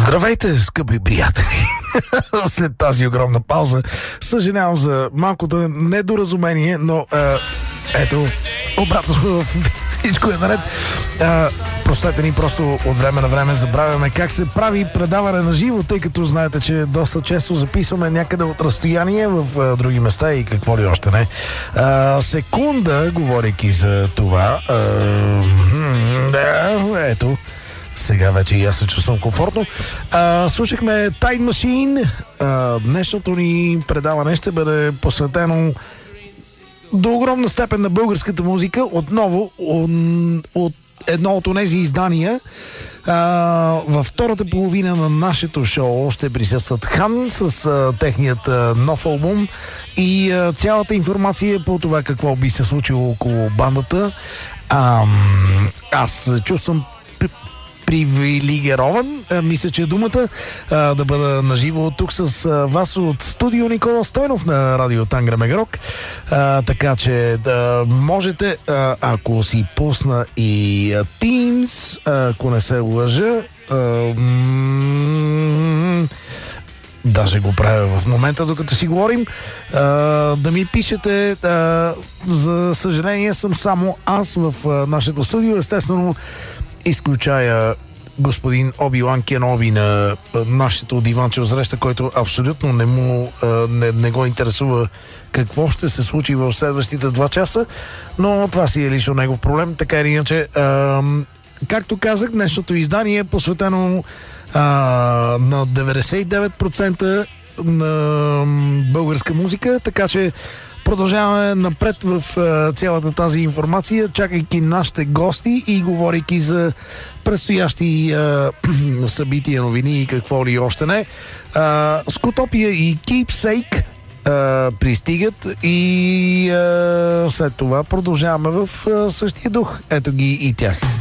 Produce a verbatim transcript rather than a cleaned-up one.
Здравейте, скъпи приятели! След тази огромна пауза, съжалявам за малкото недоразумение, но а, ето, обратно всичко е наред. А, простете ни, просто от време на време забравяме как се прави предаване на живо, тъй като знаете, че доста често записваме някъде от разстояние в а, други места и какво ли още не. А, секунда, говорейки за това, а, да, ето, сега вече и аз се чувствам комфортно. А, слушахме Time Machine. А, днешното ни предаване ще бъде посветено до огромна степен на българската музика. Отново от, от едно от онези издания. А, във втората половина на нашето шоу ще присъстват Хан с а, техният а, нов албум и а, цялата информация по това какво би се случило около бандата. А, аз чувствам привилегирован, мисля, че е думата, а, да бъда наживо тук с а, вас от студио Никола Стойнов на радио Тангра Мегарок. А, така че да можете, а, ако си пусна и а, Teams, а, ако не се лъжа, а, м- даже го правя в момента, докато си говорим, а, да ми пишете. А, за съжаление съм само аз в а, нашето студио. Естествено, изключая господин Оби-Лан Кеноби на нашето диванче среща, който абсолютно не, му, не, не го интересува какво ще се случи в следващите два часа, но това си е лично негов проблем. Така или иначе, а, както казах, днешното издание е посветено а, на деветдесет и девет процента на българска музика, така че продължаваме напред в а, цялата тази информация, чакайки нашите гости и говорейки за предстоящи а, събития, новини и какво ли още не. А, Скутопия и Keepsake а, пристигат и а, след това продължаваме в а, същия дух. Ето ги и тях.